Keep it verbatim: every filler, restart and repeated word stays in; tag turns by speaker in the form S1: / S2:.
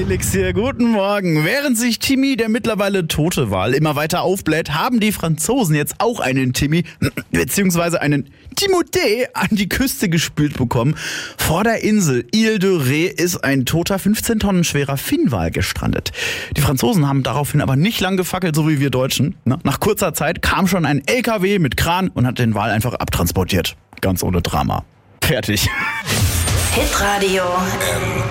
S1: Elixier, guten Morgen. Während sich Timmy, der mittlerweile tote Wal, immer weiter aufbläht, haben die Franzosen jetzt auch einen Timmy, beziehungsweise einen Timothée an die Küste gespült bekommen. Vor der Insel Ile de Ré ist ein toter fünfzehn Tonnen schwerer Finnwal gestrandet. Die Franzosen haben daraufhin aber nicht lang gefackelt, so wie wir Deutschen. Nach kurzer Zeit kam schon ein L K W mit Kran und hat den Wal einfach abtransportiert. Ganz ohne Drama. Fertig.
S2: Hitradio